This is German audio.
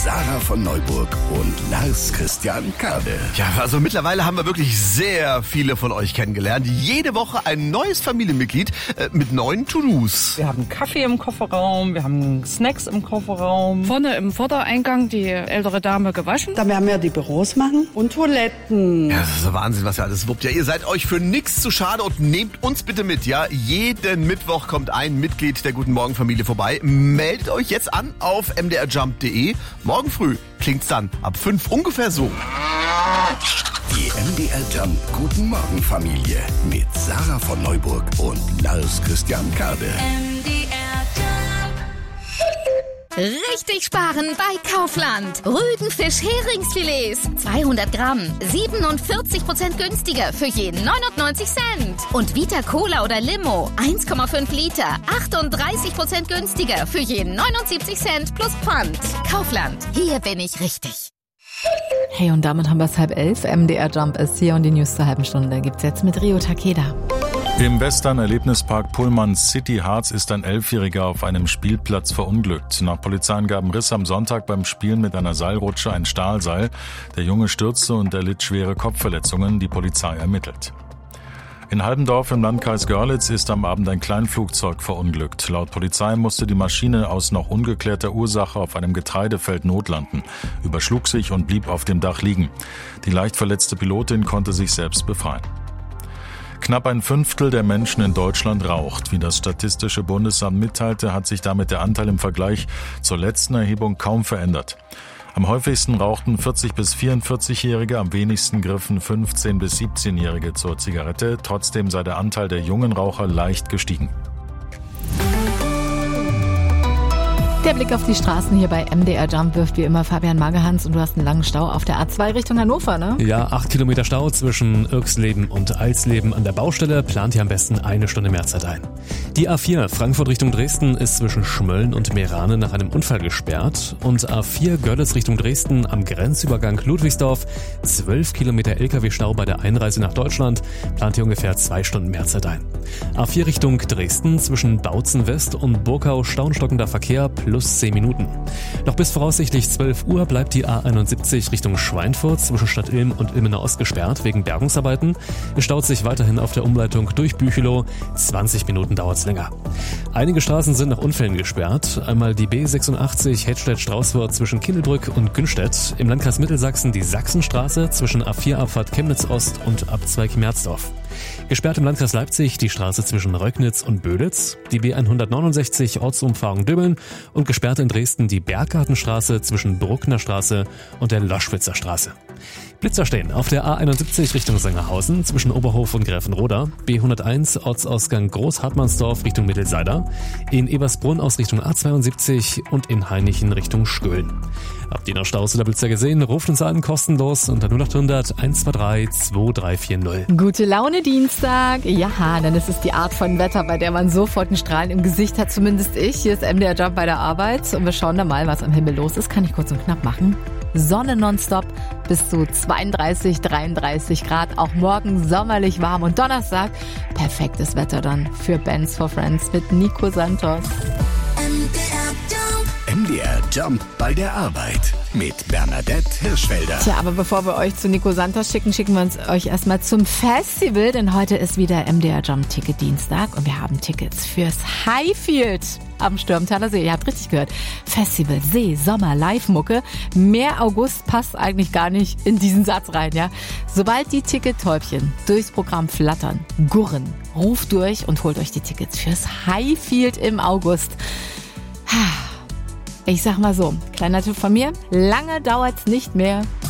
Sarah von Neuburg und Lars Christian Kade. Ja, also mittlerweile haben wir wirklich sehr viele von euch kennengelernt. Jede Woche ein neues Familienmitglied mit neuen To-Dos. Wir haben Kaffee im Kofferraum, wir haben Snacks im Kofferraum. Vorne im Vordereingang die ältere Dame gewaschen. Da werden wir die Büros machen und Toiletten. Ja, das ist so Wahnsinn, was ihr alles wuppt. Ja, ihr seid euch für nichts zu schade und nehmt uns bitte mit, ja. Jeden Mittwoch kommt ein Mitglied der Guten Morgen Familie vorbei. Meldet euch jetzt an auf mdrjump.de. Morgen früh klingt's dann ab 5 ungefähr so. Die MDR Jump Guten Morgen Familie mit Sarah von Neuburg und Lars Christian Kade. Richtig sparen bei Kaufland. Rüdenfisch-Heringsfilets. 200 Gramm. 47% günstiger für jeden 99 Cent. Und Vita Cola oder Limo. 1,5 Liter. 38% günstiger für jeden 79 Cent plus Pfand. Kaufland. Hier bin ich richtig. Hey, und damit haben wir es 10:30. MDR Jump ist hier und die News zur halben Stunde gibt's jetzt mit Rio Takeda. Im Western-Erlebnispark Pullman City Harz ist ein 11-Jähriger auf einem Spielplatz verunglückt. Nach Polizeiangaben riss am Sonntag beim Spielen mit einer Seilrutsche ein Stahlseil. Der Junge stürzte und erlitt schwere Kopfverletzungen. Die Polizei ermittelt. In Halbendorf im Landkreis Görlitz ist am Abend ein Kleinflugzeug verunglückt. Laut Polizei musste die Maschine aus noch ungeklärter Ursache auf einem Getreidefeld notlanden, überschlug sich und blieb auf dem Dach liegen. Die leicht verletzte Pilotin konnte sich selbst befreien. Knapp ein Fünftel der Menschen in Deutschland raucht. Wie das Statistische Bundesamt mitteilte, hat sich damit der Anteil im Vergleich zur letzten Erhebung kaum verändert. Am häufigsten rauchten 40- bis 44-Jährige, am wenigsten griffen 15- bis 17-Jährige zur Zigarette. Trotzdem sei der Anteil der jungen Raucher leicht gestiegen. Der Blick auf die Straßen hier bei MDR Jump wirft wie immer Fabian Magehans und du hast einen langen Stau auf der A2 Richtung Hannover, ne? Ja, 8 Kilometer Stau zwischen Irksleben und Alsleben an der Baustelle. Plant hier am besten 1 Stunde mehr Zeit ein. Die A4 Frankfurt Richtung Dresden ist zwischen Schmölln und Meerane nach einem Unfall gesperrt. Und A4 Görlitz Richtung Dresden am Grenzübergang Ludwigsdorf. 12 Kilometer LKW-Stau bei der Einreise nach Deutschland. Plant hier ungefähr 2 Stunden mehr Zeit ein. A4 Richtung Dresden zwischen Bautzen West und Burkau stauenstockender Verkehr plus 10 Minuten. Noch bis voraussichtlich 12 Uhr bleibt die A71 Richtung Schweinfurt zwischen Stadt Ilm und Ilmenau Ost gesperrt wegen Bergungsarbeiten. Es staut sich weiterhin auf der Umleitung durch Büchelow. 20 Minuten dauert's länger. Einige Straßen sind nach Unfällen gesperrt. Einmal die B86 Hedstedt-Straußwort zwischen Kindelbrück und Günstedt. Im Landkreis Mittelsachsen die Sachsenstraße zwischen A4-Abfahrt Chemnitz Ost und Abzweig Merzdorf. Gesperrt im Landkreis Leipzig die Straße zwischen Röcknitz und Böditz, die B169 Ortsumfahrung Dübbeln und gesperrt in Dresden die Berggartenstraße zwischen Bruckner Straße und der Loschwitzer Straße. Blitzer stehen auf der A71 Richtung Sangerhausen zwischen Oberhof und Gräfenroda, B101 Ortsausgang Großhartmannsdorf Richtung Mittelseider, in Ebersbrunn aus Richtung A72 und in Hainichen Richtung Schkölen. Habt ihr noch Staus oder Blitzer gesehen? Ruft uns an, kostenlos unter 0800 123 2340. Gute Laune Dienstag. Ja, dann ist es die Art von Wetter, bei der man sofort ein Strahlen im Gesicht hat, zumindest ich. Hier ist MDR Jump bei der Arbeit und wir schauen da mal, was am Himmel los ist. Kann ich kurz und knapp machen. Sonne nonstop bis zu 32, 33 Grad. Auch morgen sommerlich warm und Donnerstag perfektes Wetter dann für Bands for Friends mit Nico Santos. MDR Jump bei der Arbeit mit Bernadette Hirschfelder. Tja, aber bevor wir euch zu Nico Santos schicken wir uns euch erstmal zum Festival, denn heute ist wieder MDR Jump Ticket Dienstag und wir haben Tickets fürs Highfield am Stürmtaler See. Ihr habt richtig gehört. Festival, See, Sommer, Live-Mucke. Mehr August passt eigentlich gar nicht in diesen Satz rein, ja. Sobald die Tickettäubchen durchs Programm flattern, gurren, ruft durch und holt euch die Tickets fürs Highfield im August. Ich sag mal so, kleiner Tipp von mir, lange dauert's nicht mehr,